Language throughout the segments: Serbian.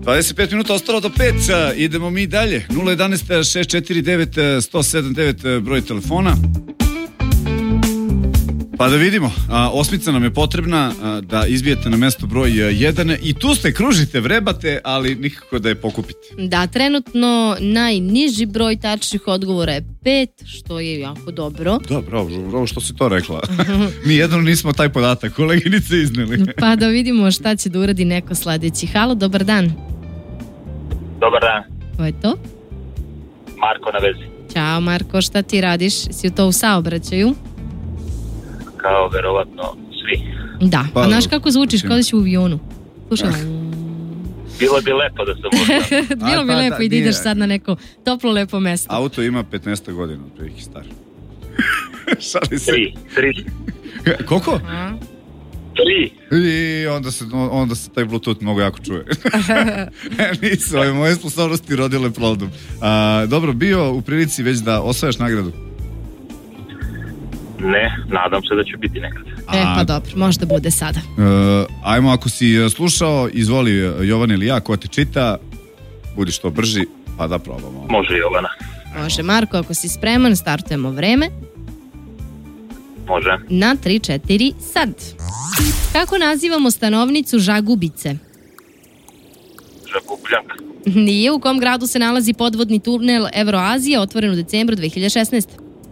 25 minuta ostalo do 5, idemo mi dalje. 011 649 179 broj telefona. Pa da vidimo, osmica nam je potrebna da izbijete na mesto broj 1 i tu ste, kružite, vrebate, ali nikako da je pokupite. Da, trenutno najniži broj tačnih odgovora je 5, što je jako dobro. Da, bravo, što si to rekla. Mi jedno nismo taj podatak koleginice izneli. Pa da vidimo šta će da uradi neko sledeći. Halo, dobar dan. Dobar dan. Ko je to? Marko na vezi. Ćao Marko, šta ti radiš? Si to u saobraćaju? Kao verovatno svi. Da, pa znaš kako zvučiš, kao da si u avionu. Slušaj. Bilo bi lepo da sam možda. Bilo bi lepo i da ideš sad na neko toplo lepo mesto. Auto ima 15 godina, prilike star. Šali se. 3. Koliko? 3. I onda se taj Bluetooth mnogo jako čuje. Nisu, ove moje sposobnosti rodile plodom. Dobro, bio u prilici već da osvajaš nagradu? Ne, nadam se da će biti nekad. Pa dobro, možda bude sada. Ajmo, ako si slušao, izvoli Jovana ili ja, ko te čita, budi što brži, pa da probamo. Može Jovana. Može, Marko, ako si spreman, startujemo vreme. Može. Na 3-4 sad. Kako nazivamo stanovnicu Žagubice? Žagubljak. Nije. U kom gradu se nalazi podvodni tunel Evroazija, otvoren u decembru 2016.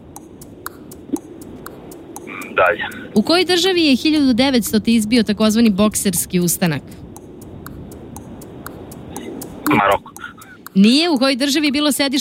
Dalje. U kojoj državi je 1900 izbio takozvani bokserski ustanak? Maroko. Nije. U kojoj državi je bilo sedište